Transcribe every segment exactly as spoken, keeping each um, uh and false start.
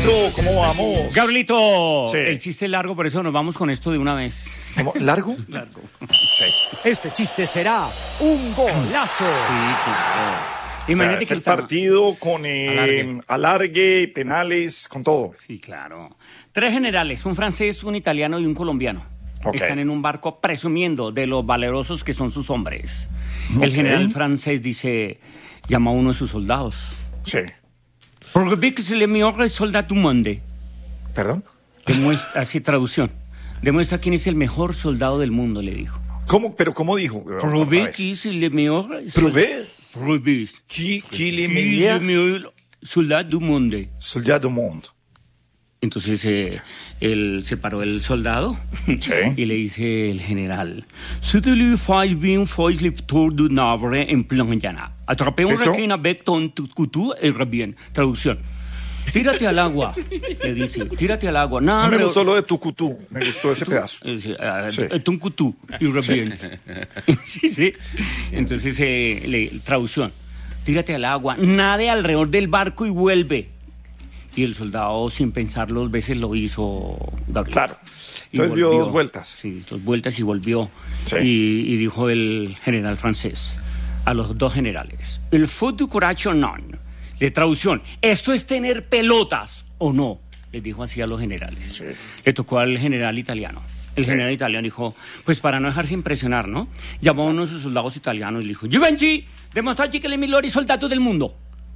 Maxito, ¿cómo vamos? Gabrielito, Sí. el chiste es largo, por eso nos vamos con esto de una vez. ¿Cómo? ¿Largo? Largo. Sí. Este chiste será un golazo. Sí, claro. O sea, Imagínate es que el está... partido con eh, Alargue. alargue, penales, con todo. Sí, claro. Tres generales, un francés, un italiano y un colombiano. Ok. Están en un barco presumiendo de lo valerosos que son sus hombres. Ok. El general francés dice, llama a uno de sus soldados. Sí. Porque que se le mejor soldado du monde. ¿Perdón? Demuestra, así traducción. Demuestra quién es el mejor soldado del mundo, le dijo. ¿Cómo? ¿Pero cómo dijo? Prouvé que es el mejor... Prouvé? Prouvé. Qui, qui le Qui meilleur le mejor soldado du monde. soldat du monde. Entonces eh, él se paró el soldado Sí. y le dice el general: "C'est le file bien file le tour du nabre en plan llana. Atrapé un ¿Eso? requin avec ton tu- couteau et bien." Traducción: tírate al agua, le dice, tírate al agua. No, No me pero- gustó lo de Tucutú. Me gustó ese pedazo. Eh, sí, ah, Sí. eh, ton couteau y bien. Sí, sí. Entonces, eh, le, traducción: tírate al agua, nade alrededor del barco y vuelve. Y el soldado, sin pensarlo dos veces, lo hizo, Gabriel. Claro. Y Entonces dio volvió. dos vueltas. Sí, dos vueltas y volvió. Sí. Y, y dijo el general francés a los dos generales: el faut du courage o non. De traducción: esto es tener pelotas o no. Les dijo así a los generales. Sí. Le tocó al general italiano. El Sí. general italiano dijo, pues para no dejarse impresionar, ¿no? Llamó a uno de sus soldados italianos y le dijo: Givenchy, demostrarci que le migliori soldado del mundo.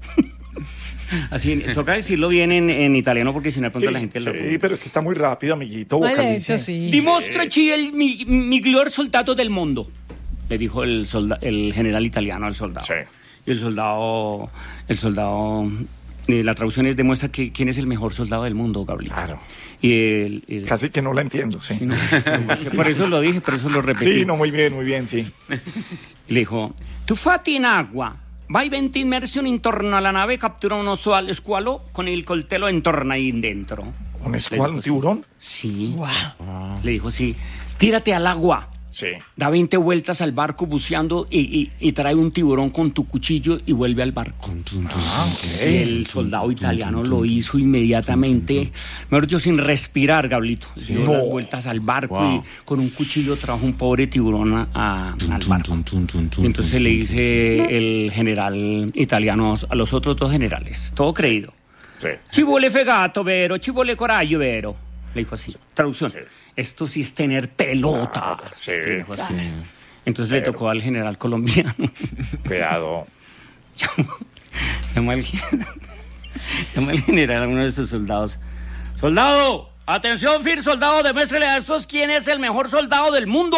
Así, toca decirlo bien en, en italiano porque si no de pronto Sí, la gente lo... sí, pero es que está muy rápido, amiguito. Vale, vocalice. eso sí. Dimostraci el mi- miglior soldado del mundo, le dijo el, solda- el general italiano al soldado. Sí. Y el soldado, el soldado, eh, la traducción es: demuestra que quién es el mejor soldado del mundo, Gabriel. Claro. Y el, el- Casi que no la entiendo, sí. no, por eso lo dije, por eso lo repetí. Sí, no, muy bien, muy bien, sí. Le dijo: tuffati in agua, vai venti immersioni intorno alla nave, captura uno sual- squalo con il coltello e torna ahí dentro. ¿Un escual, un tiburón? Sí. Le dijo: sí, tírate al agua. Sí. Da veinte vueltas al barco buceando y, y- y trae un tiburón con tu cuchillo y vuelve al barco. Ah, ok. Y el soldado italiano lo hizo inmediatamente, mejor dicho, sin respirar, Gablito. Dio No. las vueltas al barco y con un cuchillo trajo un pobre tiburón a- a- al barco. Y entonces le dice el general italiano a los otros dos generales, todo creído: Sí. ci vuole fegato, vero, ci vuole coraggio, vero. Le dijo así, traducción: Sí. esto sí es tener pelota. Claro, sí. Le dijo así. Entonces le Pero- tocó al general colombiano. Cuidado. Llama al, llama al general a uno de sus soldados: ¡soldado! ¡Atención, Fir, soldado! Demuéstrele a estos quién es el mejor soldado del mundo.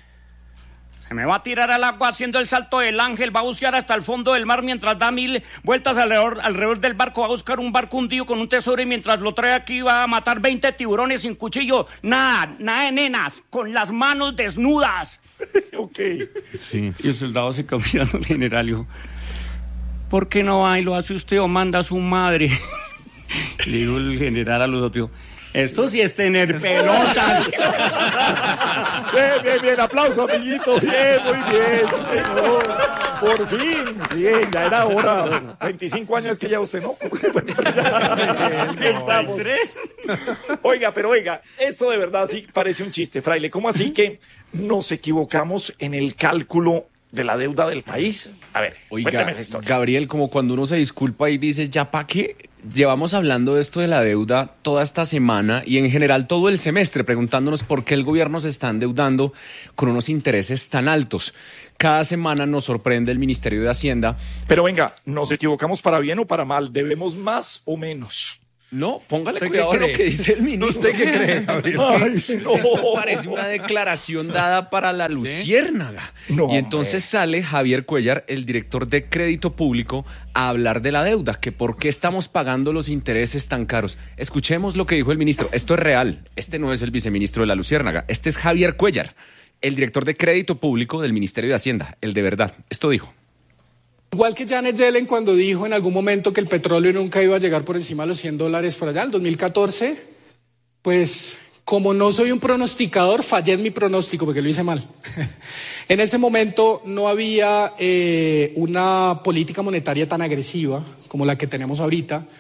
Se me va a tirar al agua haciendo el salto del ángel, va a bucear hasta el fondo del mar mientras da mil vueltas alrededor, alrededor del barco, va a buscar un barco hundido con un tesoro y mientras lo trae aquí va a matar veinte tiburones sin cuchillo. Nada, nada de nenas, con las manos desnudas. Ok. Sí. Y el soldado se quedó mirando al general y dijo: ¿por qué no va y lo hace usted o manda a su madre? Le dijo el general a los otros: esto sí es tener pelotas. Bien, bien, bien. Aplauso, amiguito. Bien, muy bien, sí, señor. Por fin. Bien, ya era hora. veinticinco años que ya usted no. Aquí estamos. Oiga, pero oiga, eso de verdad sí parece un chiste, fraile. ¿Cómo así que nos equivocamos en el cálculo de la deuda del país? A ver, Oiga, cuéntame esa historia. Gabriel, como cuando uno se disculpa y dice, ¿ya pa' qué? Llevamos hablando de esto de la deuda toda esta semana y en general todo el semestre, preguntándonos por qué el gobierno se está endeudando con unos intereses tan altos. Cada semana nos sorprende el Ministerio de Hacienda. Pero venga, ¿nos equivocamos para bien o para mal? ¿Debemos más o menos? No, póngale ¿Usted cuidado qué a lo cree? que dice el ministro. ¿Usted qué cree, Gabriel? Ay, no. Esto parece una declaración dada para la luciérnaga. No, y entonces hombre. sale Javier Cuellar, el director de Crédito Público, a hablar de la deuda, que por qué estamos pagando los intereses tan caros. Escuchemos lo que dijo el ministro. Esto es real. Este no es el viceministro de la luciérnaga. Este es Javier Cuellar, el director de Crédito Público del Ministerio de Hacienda, el de verdad. Esto dijo. Igual que Janet Yellen cuando dijo en algún momento que el petróleo nunca iba a llegar por encima de los cien dólares por allá, en dos mil catorce, pues como no soy un pronosticador, fallé en mi pronóstico porque lo hice mal. En ese momento no había eh, una política monetaria tan agresiva como la que tenemos ahorita,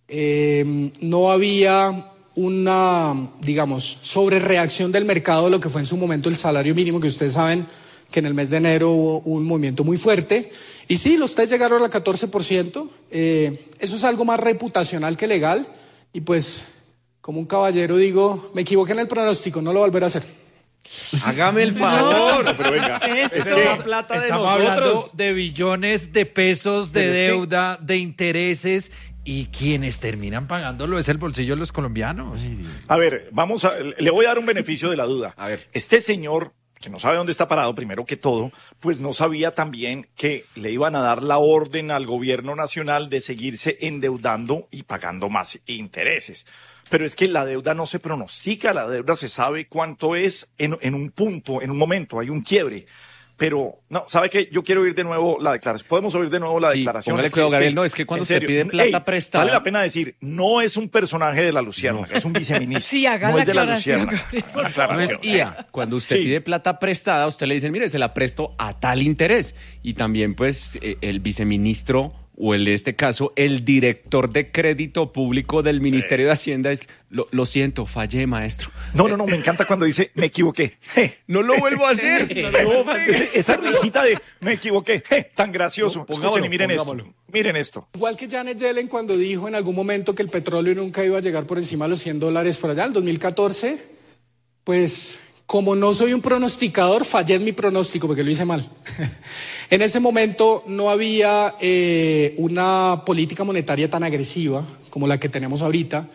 eh, no había una, digamos, sobrereacción del mercado de lo que fue en su momento el salario mínimo, que ustedes saben que en el mes de enero hubo un movimiento muy fuerte. Y sí, los test llegaron al catorce por ciento. Eh, eso es algo más reputacional que legal. Y pues, como un caballero digo, me equivoqué en el pronóstico, no lo volveré a hacer. Hágame el favor. No, pero venga, es es que que plata de Estamos nosotros. hablando de billones de pesos de Pero es que- deuda, de intereses, y quienes terminan pagándolo es el bolsillo de los colombianos. A ver, vamos a, le voy a dar un beneficio de la duda. A ver. Este señor, que no sabe dónde está parado, primero que todo, pues no sabía también que le iban a dar la orden al gobierno nacional de seguirse endeudando y pagando más intereses. Pero es que la deuda no se pronostica, la deuda se sabe cuánto es en, en un punto, en un momento, hay un quiebre. Pero, no, ¿sabe qué? Yo quiero oír de nuevo la declaración. ¿Podemos oír de nuevo la Sí, declaración? póngale Es que- cuidado, es que, Gabriel. No, es que cuando en usted serio, pide plata ey, prestada- Vale la pena decir, no es un personaje de la Luciérnaga, es un viceministro. Sí, haga no la es de la aclaración, Luciérnaga. Gabriel, por La favor. No es aclaración. I A. Cuando usted Sí. pide plata prestada, usted le dice, mire, se la presto a tal interés. Y también, pues, eh, el viceministro, o en este caso, el director de crédito público del Ministerio de Hacienda, es, lo, lo siento, fallé, maestro. No, no, no, me encanta cuando dice, me equivoqué. Je. No lo vuelvo a hacer. No, ese- esa risita de, me equivoqué, je, tan gracioso. No, pongámoslo, Escuchen y miren pongámoslo. esto. Miren esto. Igual que Janet Yellen cuando dijo en algún momento que el petróleo nunca iba a llegar por encima de los cien dólares por allá, en dos mil catorce, pues como no soy un pronosticador, fallé en mi pronóstico porque lo hice mal. En ese momento no había eh, una política monetaria tan agresiva como la que tenemos ahorita.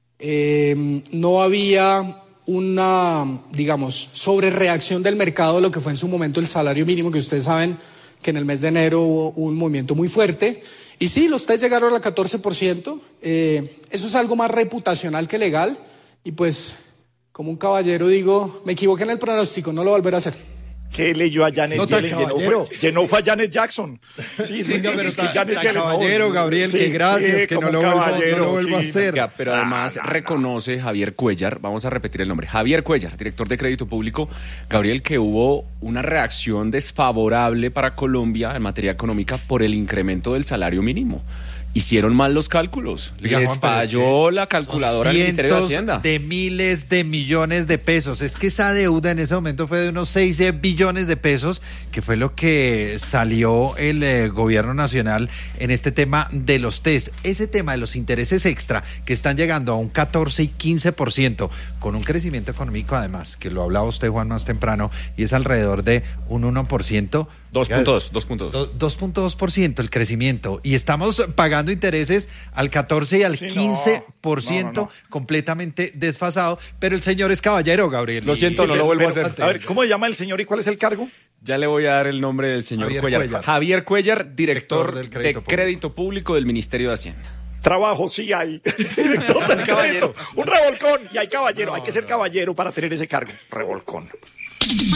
Eh, no había una, digamos, sobrereacción del mercado de lo que fue en su momento el salario mínimo, que ustedes saben que en el mes de enero hubo un movimiento muy fuerte. Y sí, los test llegaron al catorce por ciento. Eh, eso es algo más reputacional que legal. Y pues, como un caballero digo, me equivoqué en el pronóstico, no lo volveré a hacer. ¿Qué leyó a Janet No tan Yellen? Llenó caballero. fue, llenó fue a Janet Jackson. Sí, Venga, pero es que tan- Janet tan Yellen, no, caballero, Gabriel, que gracias, que como no lo un vuelvo- no caballero, lo vuelvo a sí. hacer. Oiga, pero No, además no, no. reconoce Javier Cuellar, vamos a repetir el nombre, Javier Cuellar, director de Crédito Público, Gabriel, que hubo una reacción desfavorable para Colombia en materia económica por el incremento del salario mínimo. Hicieron mal los cálculos, Oiga, les Juan, pero es falló que la calculadora del Ministerio de cientos Hacienda. de miles de millones de pesos. Es que esa deuda en ese momento fue de unos seis billones de pesos, que fue lo que salió el eh, gobierno nacional en este tema de los test. Ese tema de los intereses extra, que están llegando a un catorce y quince por ciento, con un crecimiento económico además, que lo hablaba usted, Juan, más temprano, y es alrededor de un uno por ciento. Dos punto dos, dos punto dos. Do- dos punto dos por ciento el crecimiento, y estamos pagando intereses al catorce y al Sí, no. quince por ciento, No, no, no. completamente desfasado, pero el señor es caballero, Gabriel. Lo siento, Y- no lo vuelvo a Pero, hacer. A ver, ¿cómo se llama el señor y cuál es el cargo? Ya le voy a dar el nombre del señor Javier Cuellar. Cuellar. Javier Cuellar, director Director del de Crédito Público. Crédito Público del Ministerio de Hacienda. Trabajo sí hay. Director del Caballero. crédito. Un revolcón. Y hay caballero. hay que ser caballero para tener ese cargo. Revolcón.